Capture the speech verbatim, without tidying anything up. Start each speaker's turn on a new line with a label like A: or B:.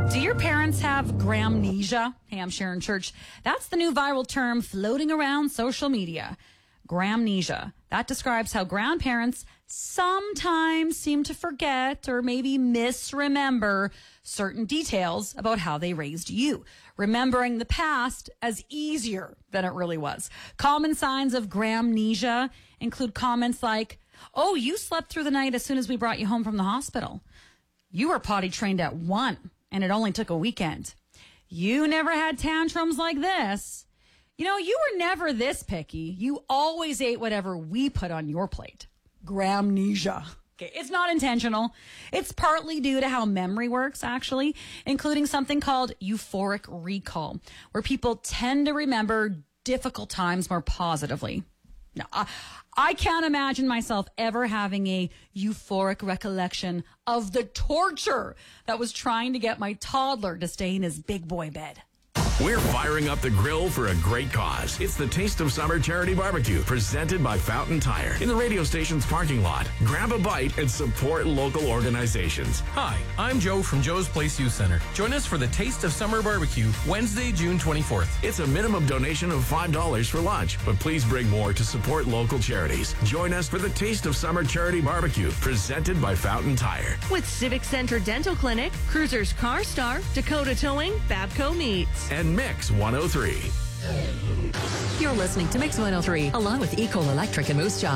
A: Do your parents have gramnesia? Hey, I'm Sharon Church. That's the new viral term floating around social media. Gramnesia. That describes how grandparents sometimes seem to forget or maybe misremember certain details about how they raised you. Remembering the past as easier than it really was. Common signs of gramnesia include comments like, "Oh, you slept through the night as soon as we brought you home from the hospital. You were potty trained at one, and it only took a weekend. You never had tantrums like this. You know, you were never this picky. You always ate whatever we put on your plate." Gramnesia. Okay, it's not intentional. It's partly due to how memory works, actually, including something called euphoric recall, where people tend to remember difficult times more positively. Now, I, I can't imagine myself ever having a euphoric recollection of the torture that was trying to get my toddler to stay in his big boy bed.
B: We're firing up the grill for a great cause. It's the Taste of Summer Charity Barbecue, presented by Fountain Tire. In the radio station's parking lot, grab a bite and support local organizations.
C: Hi, I'm Joe from Joe's Place Youth Center. Join us for the Taste of Summer Barbecue, Wednesday, June twenty-fourth.
B: It's a minimum donation of five dollars for lunch, but please bring more to support local charities. Join us for the Taste of Summer Charity Barbecue, presented by Fountain Tire.
D: With Civic Center Dental Clinic, Cruisers Car Star, Dakota Towing, Babco Meats.
B: And Mix one oh three.
E: You're listening to Mix one oh three, along with Ecol Electric and Moose Jaw.